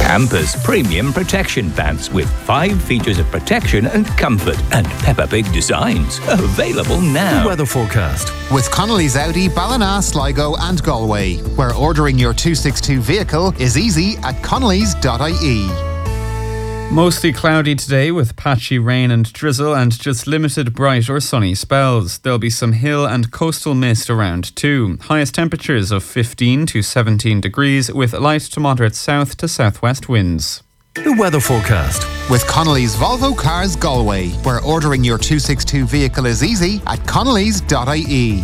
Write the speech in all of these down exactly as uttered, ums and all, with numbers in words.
Campus Premium Protection Pants with five features of protection and comfort and Peppa Pig designs. Available now. The weather forecast. With Connolly's Audi, Ballina, Sligo and Galway, where ordering your two sixty-two vehicle is easy at connellys dot I E. Mostly cloudy today with patchy rain and drizzle and just limited bright or sunny spells. There'll be some hill and coastal mist around too. Highest temperatures of fifteen to seventeen degrees with light to moderate south to southwest winds. The weather forecast. With Connolly's Volvo Cars Galway, where ordering your two sixty-two vehicle is easy at connellys dot I E.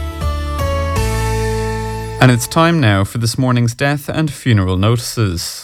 And it's time now for this morning's death and funeral notices.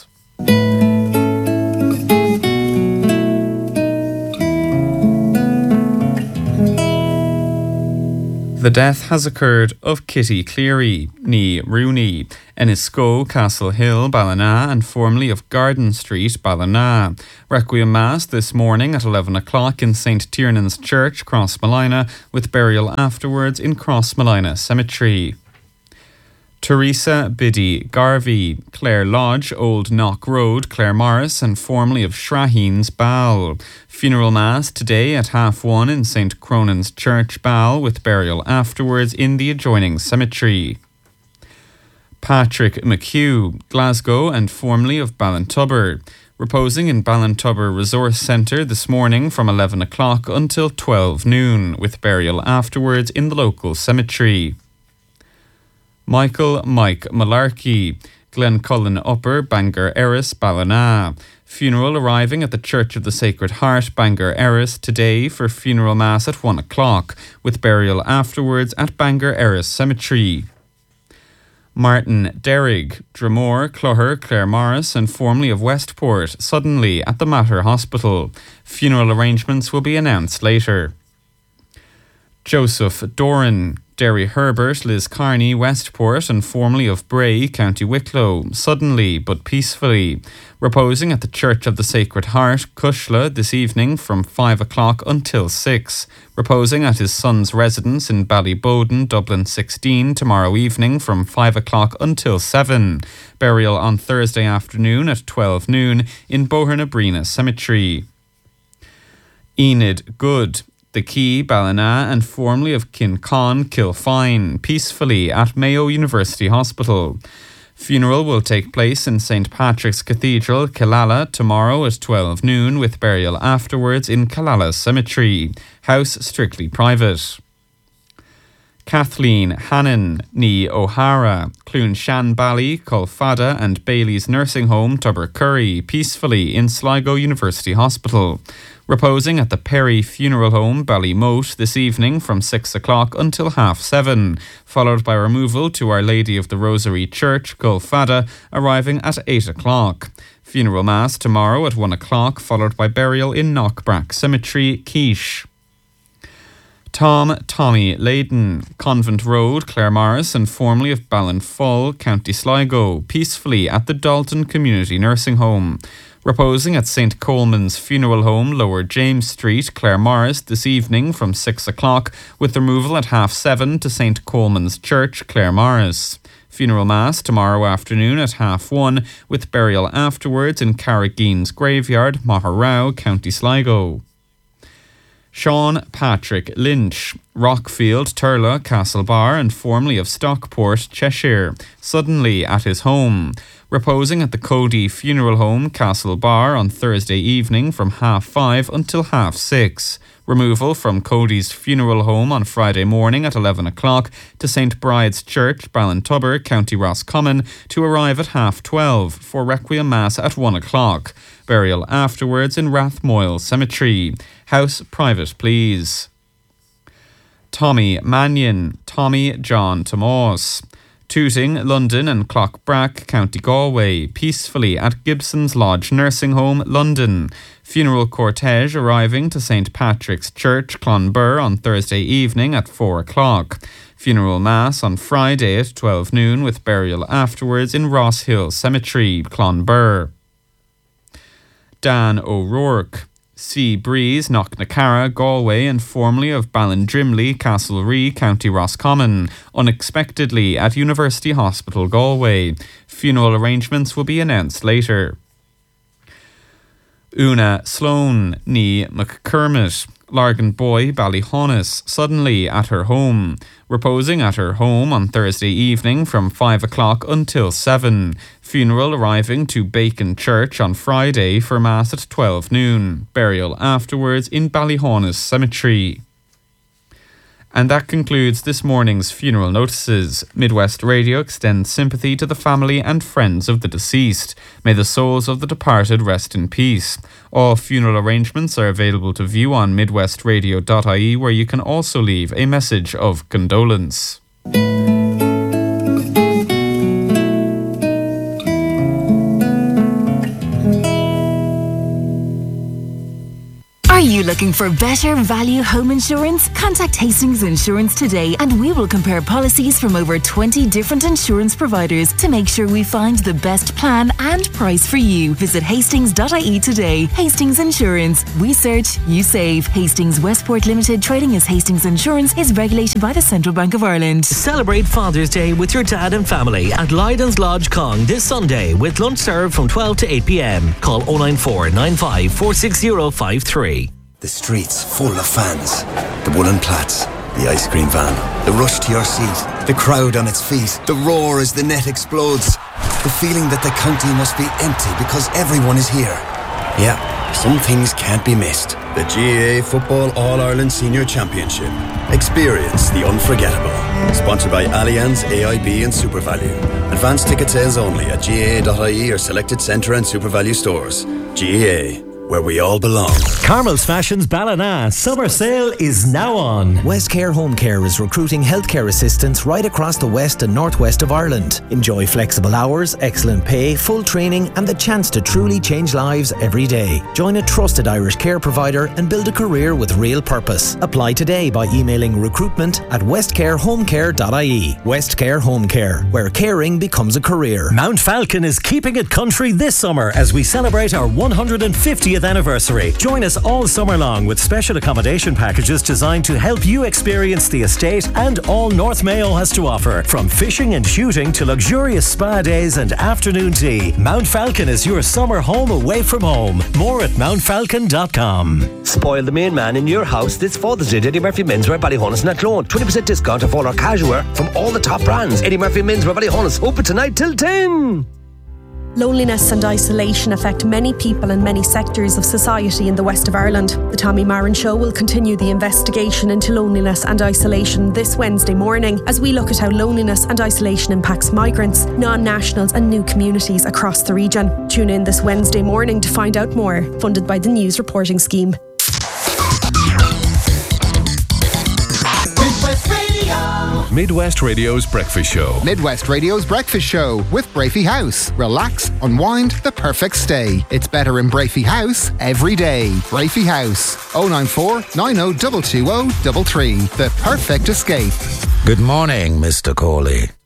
The death has occurred of Kitty Cleary, ní Rooney, Ennisco, Castle Hill, Ballina, and formerly of Garden Street, Ballina. Requiem Mass this morning at eleven o'clock in Saint Tiernan's Church, Crossmolina, with burial afterwards in Crossmolina Cemetery. Teresa Biddy Garvey, Clare Lodge, Old Knock Road, Claremorris, and formerly of Shraheens, Ball. Funeral Mass today at half one in Saint Cronan's Church, Ball, with burial afterwards in the adjoining cemetery. Patrick McHugh, Glasgow, and formerly of Ballintubber, reposing in Ballintubber Resource Centre this morning from eleven o'clock until twelve noon, with burial afterwards in the local cemetery. Michael Mike Malarkey, Glencullen Upper, Bangor Erris, Ballina. Funeral arriving at the Church of the Sacred Heart, Bangor Erris, today for funeral mass at one o'clock, with burial afterwards at Bangor Erris Cemetery. Martin Derrig, Dromore, Cloher, Claremorris, and formerly of Westport, suddenly at the Mater Hospital. Funeral arrangements will be announced later. Joseph Doran, Derry Herbert, Liz Carney, Westport, and formerly of Bray, County Wicklow, suddenly but peacefully, reposing at the Church of the Sacred Heart, Cushla, this evening from five o'clock until six, reposing at his son's residence in Ballybowden, Dublin sixteen, tomorrow evening from five o'clock until seven, burial on Thursday afternoon at twelve noon in Bohernabrina Cemetery. Enid Good, The Key, Ballina, and formerly of Kincon, Kilfine, peacefully at Mayo University Hospital. Funeral will take place in Saint Patrick's Cathedral, Killala, tomorrow at twelve noon, with burial afterwards in Killala Cemetery. House strictly private. Kathleen Hannon, ní O'Hara, Clune Shanbally, Colfada, and Bailey's Nursing Home, Tubbercurry, peacefully in Sligo University Hospital. Reposing at the Perry Funeral Home, Ballymote, this evening from six o'clock until half seven, followed by removal to Our Lady of the Rosary Church, Colfada, arriving at eight o'clock. Funeral Mass tomorrow at one o'clock, followed by burial in Knockbrack Cemetery, Quiche. Tom Tommy Layden, Convent Road, Claremorris, and formerly of Ballinfull, County Sligo, peacefully at the Dalton Community Nursing Home. Reposing at Saint Coleman's Funeral Home, Lower James Street, Claremorris, this evening from six o'clock, with removal at half seven to Saint Coleman's Church, Claremorris. Funeral Mass tomorrow afternoon at half one, with burial afterwards in Carrageen's Graveyard, Maharow, County Sligo. Sean Patrick Lynch, Rockfield, Turla, Castlebar, and formerly of Stockport, Cheshire, suddenly at his home. Reposing at the Cody Funeral Home, Castlebar, on Thursday evening from half five until half six. Removal from Cody's Funeral Home on Friday morning at eleven o'clock to Saint Bride's Church, Ballintubber, County Roscommon, to arrive at half twelve for Requiem Mass at one o'clock. Burial afterwards in Rathmoyle Cemetery. House private, please. Tommy Mannion, Tommy John Tomas. Tooting, London, and Clockbrack, County Galway, peacefully at Gibson's Lodge Nursing Home, London. Funeral cortege arriving to Saint Patrick's Church, Clonbur, on Thursday evening at four o'clock. Funeral Mass on Friday at twelve noon, with burial afterwards in Ross Hill Cemetery, Clonbur. Dan O'Rourke, Sea Breeze, Knocknacarra, Galway, and formerly of Ballindrimley, Castlerea, County Roscommon, unexpectedly at University Hospital, Galway. Funeral arrangements will be announced later. Una Sloan ní McCormick, Largan Boy Ballyhonus, suddenly at her home. Reposing at her home on Thursday evening from five o'clock until seven. Funeral arriving to Bacon Church on Friday for Mass at twelve noon. Burial afterwards in Ballyhonus Cemetery. And that concludes this morning's funeral notices. Midwest Radio extends sympathy to the family and friends of the deceased. May the souls of the departed rest in peace. All funeral arrangements are available to view on midwest radio dot I E, where you can also leave a message of condolence. Are you looking for better value home insurance? Contact Hastings Insurance today and we will compare policies from over twenty different insurance providers to make sure we find the best plan and price for you. Visit hastings dot I E today. Hastings Insurance. We search, you save. Hastings Westport Limited, trading as Hastings Insurance, is regulated by the Central Bank of Ireland. Celebrate Father's Day with your dad and family at Lydon's Lodge Cong this Sunday with lunch served from twelve to eight p.m. Call oh nine four nine five four six zero five three. The streets full of fans. The woolen plats. The ice cream van. The rush to your seat. The crowd on its feet. The roar as the net explodes. The feeling that the county must be empty because everyone is here. Yeah, some things can't be missed. The G A A Football All-Ireland Senior Championship. Experience the unforgettable. Sponsored by Allianz, A I B and SuperValu. Advanced ticket sales only at G A A dot I E or selected Centre and SuperValu stores. G A A, where we all belong. Carmel's Fashions Ballina summer sale is now on. West Care Home Care is recruiting healthcare assistants right across the west and northwest of Ireland. Enjoy flexible hours, excellent pay, full training and the chance to truly change lives every day. Join a trusted Irish care provider and build a career with real purpose. Apply today by emailing recruitment at west care home care dot I E. West Care Home Care, where caring becomes a career. Mount Falcon is keeping it country this summer as we celebrate our one hundred fiftieth anniversary. Join us all summer long with special accommodation packages designed to help you experience the estate and all North Mayo has to offer. From fishing and shooting to luxurious spa days and afternoon tea, Mount Falcon is your summer home away from home. More at mount falcon dot com. Spoil the main man in your house this Father's Day. Eddie Murphy Menswear, Ballyhonus and Athlone. twenty percent discount off all our casual wear from all the top brands. Eddie Murphy Menswear, Ballyhonus. Open tonight till ten. Loneliness and isolation affect many people in many sectors of society in the west of Ireland. The Tommy Marin Show will continue the investigation into loneliness and isolation this Wednesday morning as we look at how loneliness and isolation impacts migrants, non-nationals and new communities across the region. Tune in this Wednesday morning to find out more. Funded by the News Reporting Scheme. Midwest Radio's Breakfast Show. Midwest Radio's Breakfast Show with Brafey House. Relax, unwind, the perfect stay. It's better in Brafey House every day. Brafey House. oh nine four nine oh two two oh three three. The perfect escape. Good morning, Mister Coley.